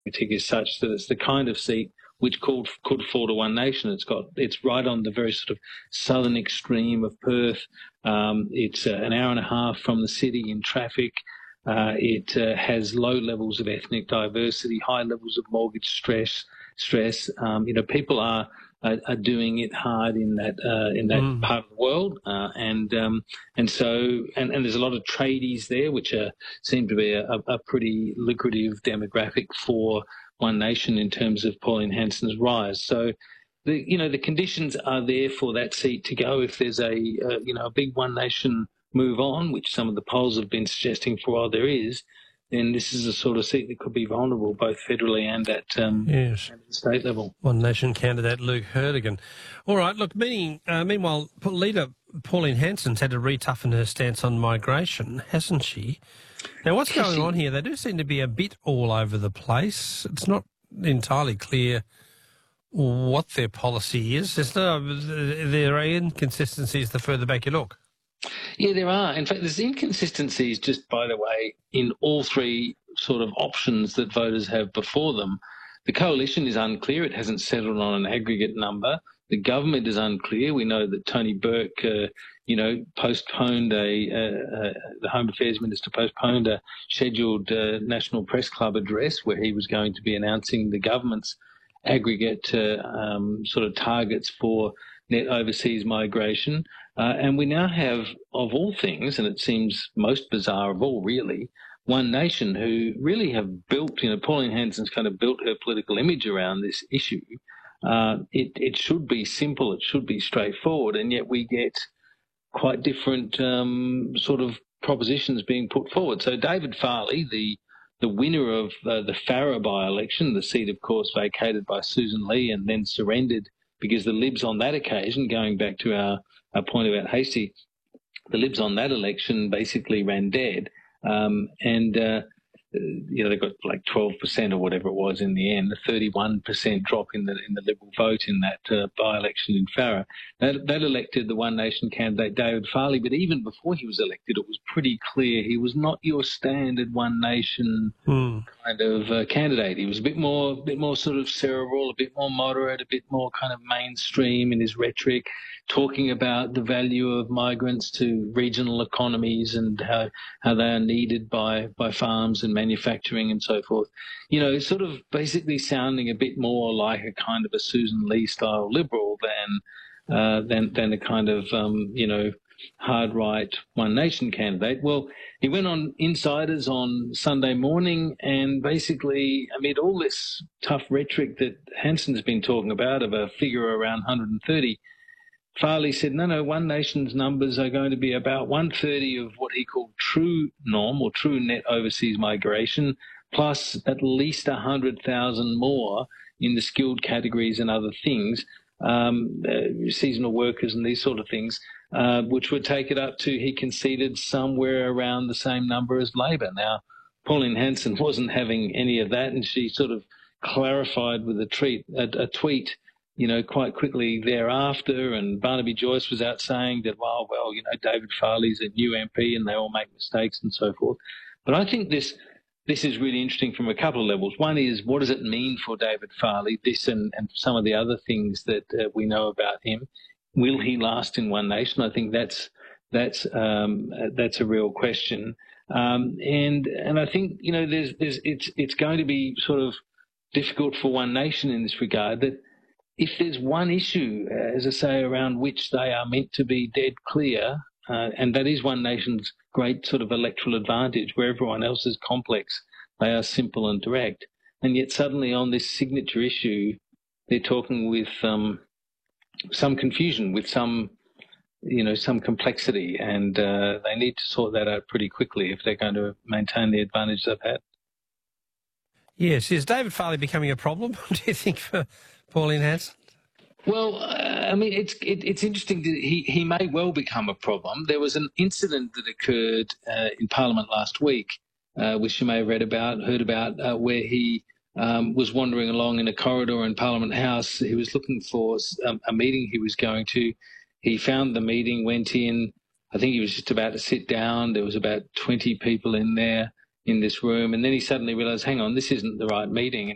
is such that it's the kind of seat which could fall to One Nation. It's right on the very sort of southern extreme of Perth. It's an hour and a half from the city in traffic. It has low levels of ethnic diversity, high levels of mortgage stress. People are doing it hard in that part of the world, and there's a lot of tradies there, which seem to be a pretty lucrative demographic for One Nation in terms of Pauline Hanson's rise. So, the conditions are there for that seat to go if there's a big One Nation move on, which some of the polls have been suggesting for a while there is. Then this is a sort of seat that could be vulnerable both federally and at the state level. One Nation candidate Luke Herdigan. All right, look, meanwhile, leader Pauline Hanson's had to re-toughen her stance on migration, hasn't she? Now, what's going on here? They do seem to be a bit all over the place. It's not entirely clear what their policy is. There are inconsistencies the further back you look. Yeah, there are. In fact, there's inconsistencies, just by the way, in all three sort of options that voters have before them. The coalition is unclear. It hasn't settled on an aggregate number. The government is unclear. We know that Tony Burke, postponed the Home Affairs Minister postponed a scheduled National Press Club address where he was going to be announcing the government's aggregate sort of targets for net overseas migration. And we now have, of all things, and it seems most bizarre of all really, One Nation who really have built, Pauline Hanson's kind of built her political image around this issue. It should be simple, it should be straightforward, and yet we get quite different sort of propositions being put forward. So David Farley, the winner of the Farrer by-election, the seat, of course, vacated by Susan Lee and then surrendered because the Libs on that occasion, going back to our point about Hastie, the Libs on that election basically ran dead. They got like 12% or whatever it was in the end, a 31% drop in the Liberal vote in that by-election in Farrer. That elected the One Nation candidate David Farley, but even before he was elected, it was pretty clear he was not your standard One Nation kind of candidate. He was a bit more sort of cerebral, a bit more moderate, a bit more kind of mainstream in his rhetoric, talking about the value of migrants to regional economies and how they are needed by farms and manufacturing and so forth. Sort of basically sounding a bit more like a kind of a Susan Lee style Liberal than a kind of hard right One Nation candidate. Well, he went on Insiders on Sunday morning, and basically amid all this tough rhetoric that Hanson's been talking about of a figure around 130, Farley said, no, One Nation's numbers are going to be about 130 of what he called true norm or true net overseas migration, plus at least 100,000 more in the skilled categories and other things, seasonal workers and these sort of things, which would take it up to, he conceded, somewhere around the same number as Labor. Now, Pauline Hanson wasn't having any of that, and she sort of clarified with a tweet, quite quickly thereafter, and Barnaby Joyce was out saying that, David Farley's a new MP and they all make mistakes and so forth. But I think this is really interesting from a couple of levels. One is, what does it mean for David Farley, this and some of the other things that we know about him? Will he last in One Nation? I think that's a real question. And I think, it's going to be sort of difficult for One Nation in this regard, that if there's one issue, as I say, around which they are meant to be dead clear, and that is One Nation's great sort of electoral advantage, where everyone else is complex, they are simple and direct. And yet suddenly on this signature issue, they're talking with some confusion, with some complexity, and they need to sort that out pretty quickly if they're going to maintain the advantage they've had. Yes, is David Farley becoming a problem, do you think, for Pauline Hanson? Well, it's interesting that he may well become a problem. There was an incident that occurred in Parliament last week, which you may have heard about, where he was wandering along in a corridor in Parliament House. He was looking for a meeting he was going to. He found the meeting, went in. I think he was just about to sit down. There was about 20 people in there in this room. And then he suddenly realised, hang on, this isn't the right meeting.